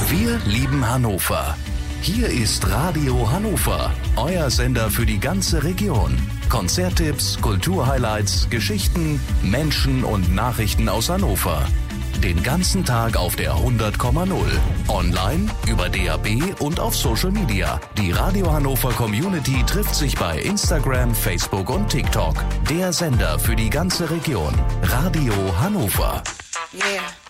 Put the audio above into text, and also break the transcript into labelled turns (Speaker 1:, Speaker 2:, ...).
Speaker 1: Wir lieben Hannover. Hier ist Radio Hannover, euer Sender für die ganze Region. Konzerttipps, Kulturhighlights, Geschichten, Menschen und Nachrichten aus Hannover. Den ganzen Tag auf der 100,0. Online, über DAB und auf Social Media. Die Radio Hannover Community trifft sich bei Instagram, Facebook und TikTok. Der Sender für die ganze Region. Radio Hannover.
Speaker 2: Yeah.